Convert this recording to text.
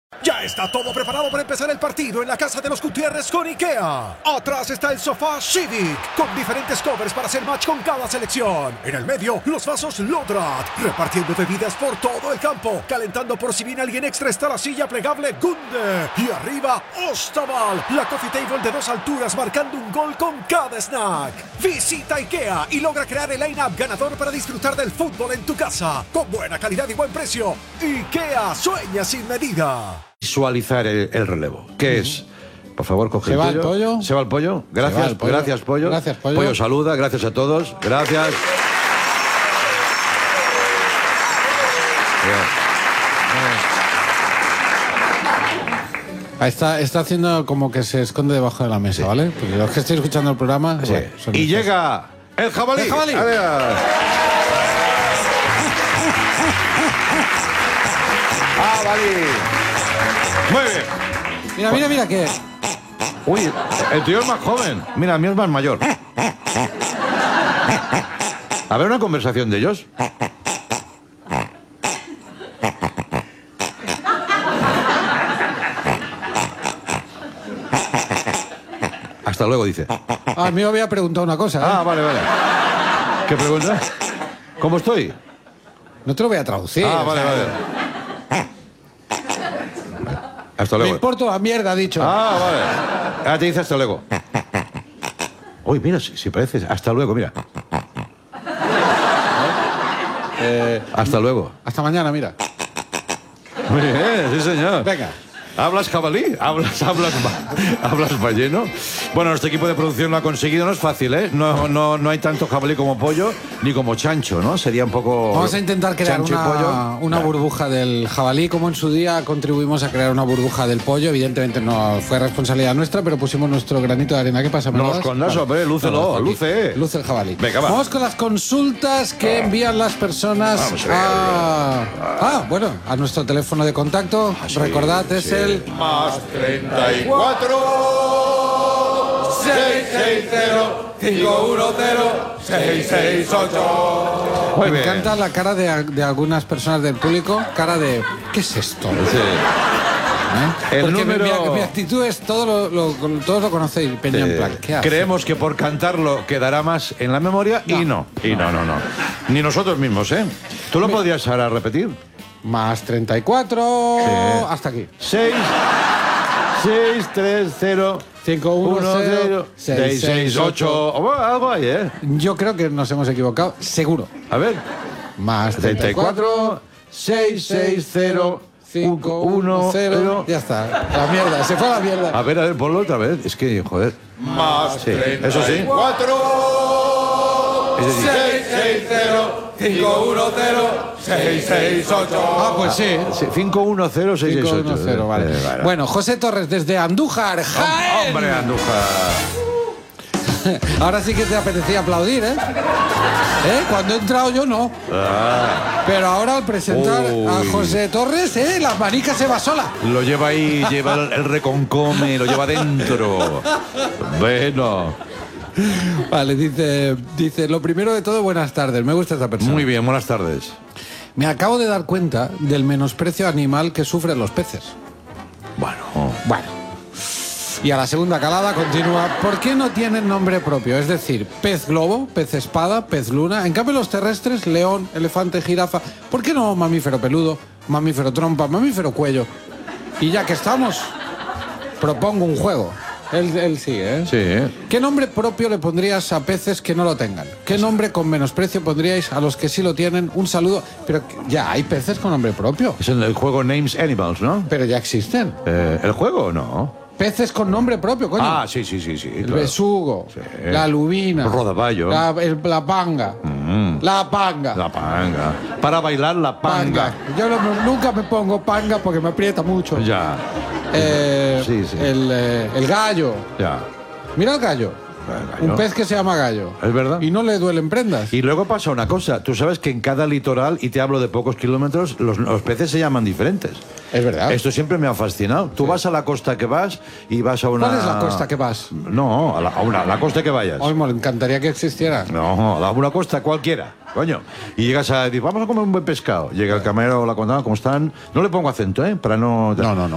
Ya está todo preparado para empezar el partido en la casa de los Gutiérrez con IKEA. Atrás está el sofá Civic, con diferentes covers para hacer match con cada selección. En el medio, los vasos Lodrat, repartiendo bebidas por todo el campo. Calentando por si viene alguien extra está la silla plegable Gunde. Y arriba, Ostaval, la coffee table de 2 alturas marcando un gol con cada snack. Visita IKEA y logra crear el line-up ganador para disfrutar del fútbol en tu casa. Con buena calidad y buen precio. IKEA sueña sin medida. Visualizar el relevo. ¿Qué es? Por favor, coge el pollo. ¿Se va el pollo? Gracias, pollo. Gracias, pollo. Gracias, pollo. Pollo saluda, gracias a todos. Gracias. Está haciendo como que se esconde debajo de la mesa, sí. ¿Vale? Porque los que estoy escuchando el programa... Sí. Bueno, y estos. Llega el jabalí. ¡El jabalí! ¡Jabalí! Muy bien. Mira que... Uy, el tío es más joven. Mira, el mío es más mayor. A ver una conversación de ellos. Hasta luego, dice. A mí me había preguntado una cosa. Ah, vale. ¿Qué pregunta? ¿Cómo estoy? No te lo voy a traducir. Ah, vale. Hasta luego. Me importa la mierda, ha dicho. Ah, vale. Ahora te dice hasta luego. Uy, mira, si pareces. Hasta luego, mira. Hasta luego. Hasta mañana, mira. Muy bien, sí, señor. Venga. ¿Hablas jabalí? ¿Hablas balleno? Bueno, nuestro equipo de producción lo ha conseguido. No es fácil, ¿eh? No hay tanto jabalí como pollo, ni como chancho, ¿no? Sería un poco... Vamos a intentar crear una burbuja del jabalí, como en su día contribuimos a crear una burbuja del pollo. Evidentemente no fue responsabilidad nuestra, pero pusimos nuestro granito de arena. ¿Qué pasa? No os condas, hombre, lúcelo, luce. Luce el jabalí. Venga, va. Vamos con las consultas que envían las personas a nuestro teléfono de contacto. Sí, recordad, es el... ¡Más 34 660 510 668. Me encanta la cara de algunas personas del público. Cara de... ¿Qué es esto? Sí. Porque mi actitud es todos lo conocéis, Peña en plan. ¿Qué hace? Creemos que por cantarlo quedará más en la memoria y no. Ni nosotros mismos, ¿eh? ¿Tú lo podrías ahora repetir? Más 34... Sí. Hasta aquí. 6 3 0 510 668. Algo hay, ¿eh? Yo creo que nos hemos equivocado, seguro. A ver. Más 34 660 510. Ya está. La mierda, se fue a la mierda. A ver, ponlo otra vez. Es que, joder. Más 34 eso sí. 660 510 668. Ah, pues sí. 510 668. 510, vale. Bueno, José Torres desde Andújar, Jaén. Hombre, Andújar. Ahora sí que te apetecía aplaudir, ¿eh? Cuando he entrado yo no. Pero ahora al presentar a José Torres, la manica se va sola. Lo lleva ahí, lleva el reconcome, lo lleva dentro. Bueno. Vale, dice, lo primero de todo, buenas tardes. Me gusta esta persona. Muy bien, buenas tardes. Me acabo de dar cuenta del menosprecio animal que sufren los peces. Bueno. Y a la segunda calada continúa. ¿Por qué no tienen nombre propio? Es decir, pez globo, pez espada, pez luna. En cambio los terrestres, león, elefante, jirafa. ¿Por qué no mamífero peludo, mamífero trompa, mamífero cuello? Y ya que estamos, propongo un juego. Él sí, ¿eh? Sí. ¿Qué nombre propio le pondrías a peces que no lo tengan? ¿Qué nombre con menosprecio pondríais a los que sí lo tienen? Un saludo. Pero ya hay peces con nombre propio. Es en el juego Names Animals, ¿no? Pero ya existen. ¿El juego no? Peces con nombre propio, coño. Ah, sí. El besugo, la lubina, el rodaballo, la panga, la panga. La panga. Para bailar la panga. Yo nunca me pongo panga porque me aprieta mucho. Ya. Sí. El gallo. Ya. Mira el gallo. Un pez que se llama gallo. Es verdad. Y no le duelen prendas. Y luego pasa una cosa. Tú sabes que en cada litoral, y te hablo de pocos kilómetros, los peces se llaman diferentes. Es verdad. Esto siempre me ha fascinado. Tú vas a la costa que vas y vas a una... ¿Cuál es la costa que vas? No, a la costa que vayas. Hoy me encantaría que existiera. No, a una costa cualquiera, coño. Y llegas a decir, vamos a comer un buen pescado. Llega el camarero o la contadora, ¿cómo están? No le pongo acento, ¿eh? Para no... No.